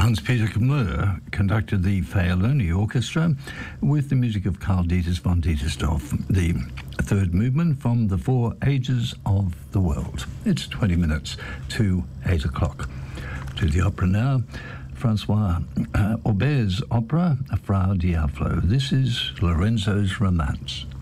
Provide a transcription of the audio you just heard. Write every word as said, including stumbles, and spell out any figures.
Hans-Peter Kmür conducted the Feierlöni Orchestra with the music of Karl Dieters von Dietersdorf, the third movement from the Four Ages of the World. It's twenty minutes to eight o'clock. To the opera now, Francois uh, Auber's opera, Frau Diavolo. This is Lorenzo's Romance.